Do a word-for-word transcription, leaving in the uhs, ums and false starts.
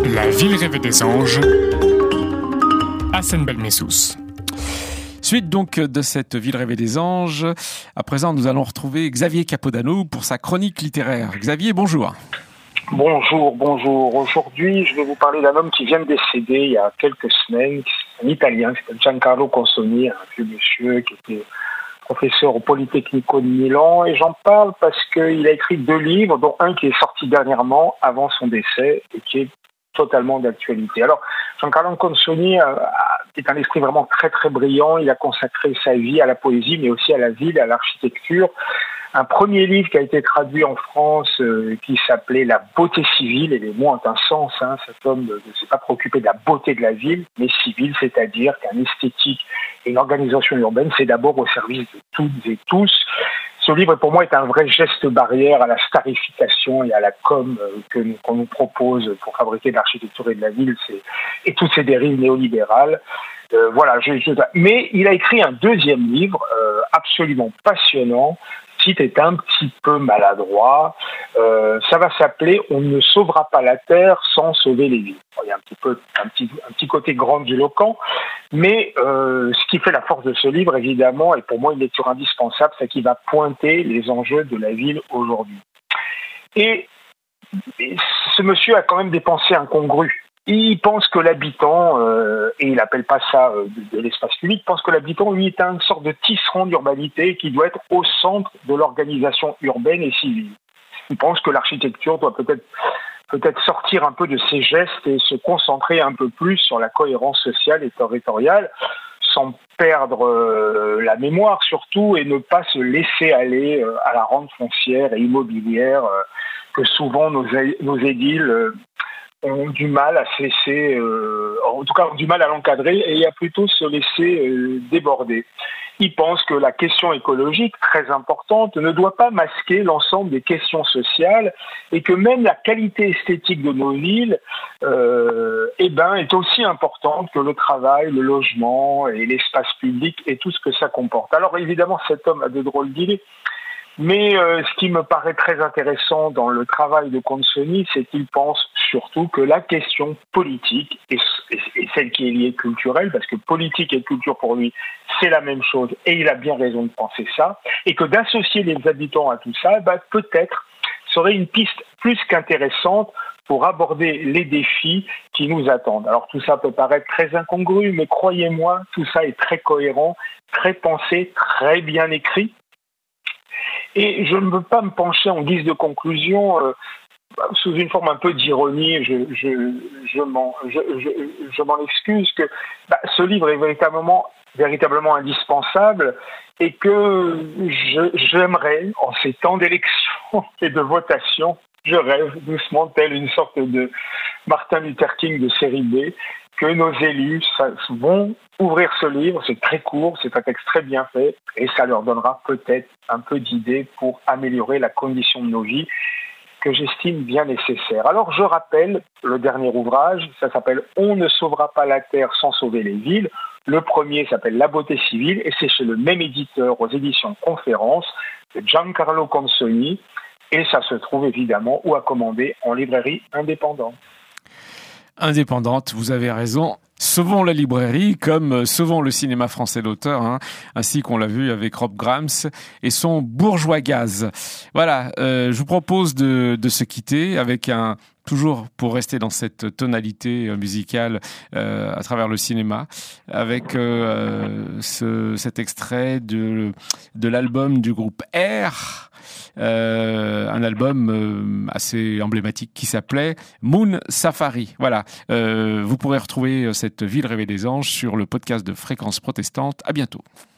La ville rêvée des anges, Hassan Belmessous. Suite donc de cette ville rêvée des anges, à présent nous allons retrouver Xavier Capodano pour sa chronique littéraire. Xavier, bonjour. Bonjour, bonjour. Aujourd'hui, je vais vous parler d'un homme qui vient de décéder il y a quelques semaines, un Italien, c'est Giancarlo Consoni, un vieux monsieur qui était professeur au Politecnico de Milan, et j'en parle parce qu'il a écrit deux livres, dont un qui est sorti dernièrement, avant son décès, et qui est totalement d'actualité. Alors, Giancarlo Consoni est un esprit vraiment très très brillant. Il a consacré sa vie à la poésie, mais aussi à la ville, à l'architecture. Un premier livre qui a été traduit en France, euh, qui s'appelait La beauté civile, et les mots ont un sens. Hein. Cet homme ne s'est pas préoccupé de la beauté de la ville, mais civile, c'est-à-dire qu'un esthétique et une organisation urbaine, c'est d'abord au service de toutes et tous. Ce livre, pour moi, est un vrai geste barrière à la starification et à la com euh, que nous, qu'on nous propose pour fabriquer de l'architecture et de la ville, c'est, et toutes ces dérives néolibérales. Euh, voilà. Je, je, mais il a écrit un deuxième livre euh, absolument passionnant. Le titre est un petit peu maladroit. Euh, ça va s'appeler « On ne sauvera pas la Terre sans sauver les villes ». Il y a un petit peu, un petit, un petit côté grandiloquent, mais euh, ce qui fait la force de ce livre, évidemment, et pour moi une lecture indispensable, c'est qu'il va pointer les enjeux de la ville aujourd'hui. Et, et ce monsieur a quand même des pensées incongrues. Il pense que l'habitant, euh, et il n'appelle pas ça euh, de, de l'espace public, pense que l'habitant, lui, est une sorte de tisserand d'urbanité qui doit être au centre de l'organisation urbaine et civile. Il pense que l'architecture doit peut-être peut-être sortir un peu de ses gestes et se concentrer un peu plus sur la cohérence sociale et territoriale, sans perdre euh, la mémoire surtout, et ne pas se laisser aller euh, à la rente foncière et immobilière euh, que souvent nos, nos édiles euh, ont du mal à se laisser, euh, en tout cas ont du mal à l'encadrer, et à plutôt se laisser euh, déborder. Il pense que la question écologique, très importante, ne doit pas masquer l'ensemble des questions sociales, et que même la qualité esthétique de nos villes euh, eh ben, est aussi importante que le travail, le logement et l'espace public et tout ce que ça comporte. Alors évidemment, cet homme a de drôles d'idées. Mais euh, ce qui me paraît très intéressant dans le travail de Consoni, c'est qu'il pense surtout que la question politique est, est, est celle qui est liée culturelle, parce que politique et culture pour lui, c'est la même chose, et il a bien raison de penser ça, et que d'associer les habitants à tout ça, bah, peut-être serait une piste plus qu'intéressante pour aborder les défis qui nous attendent. Alors tout ça peut paraître très incongru, mais croyez-moi, tout ça est très cohérent, très pensé, très bien écrit. Et je ne veux pas me pencher en guise de conclusion, euh, sous une forme un peu d'ironie, je, je, je, m'en, je, je, je m'en excuse, que bah, ce livre est véritablement, véritablement indispensable, et que je, j'aimerais, en ces temps d'élection et de votation, je rêve doucement, tel une sorte de Martin Luther King de série B, que nos élus vont ouvrir ce livre. C'est très court, c'est un texte très bien fait, et ça leur donnera peut-être un peu d'idées pour améliorer la condition de nos vies, que j'estime bien nécessaire. Alors je rappelle le dernier ouvrage, ça s'appelle « On ne sauvera pas la Terre sans sauver les villes ». Le premier s'appelle « La beauté civile » et c'est chez le même éditeur aux éditions Conférence, de Giancarlo Consoni, et ça se trouve évidemment ou à commander en librairie indépendante. Indépendante, vous avez raison. Sauvons la librairie comme sauvons le cinéma français d'auteur, hein, ainsi qu'on l'a vu avec Rob Grams et son Bourgeois Gaz. Voilà, euh, je vous propose de, de se quitter avec un, toujours pour rester dans cette tonalité musicale euh, à travers le cinéma, avec euh, ce, cet extrait de, de l'album du groupe R, Euh, un album euh, assez emblématique qui s'appelait Moon Safari. Voilà, euh, vous pourrez retrouver cette ville rêvée des anges sur le podcast de Fréquence Protestante. À bientôt.